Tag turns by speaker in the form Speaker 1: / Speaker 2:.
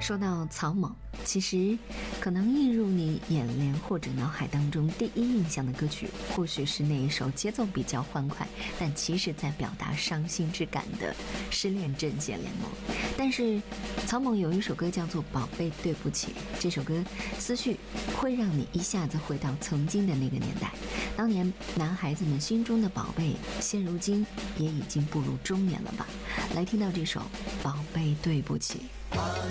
Speaker 1: 说到草蜢，其实可能映入你眼帘或者脑海当中第一印象的歌曲，或许是那一首节奏比较欢快，但其实在表达伤心之感的《失恋阵线联盟》。但是草蜢有一首歌叫做《宝贝对不起》，这首歌思绪会让你一下子回到曾经的那个年代，当年男孩子们心中的宝贝，现如今也已经步入中年了吧。来听到这首《宝贝对不起》。
Speaker 2: 把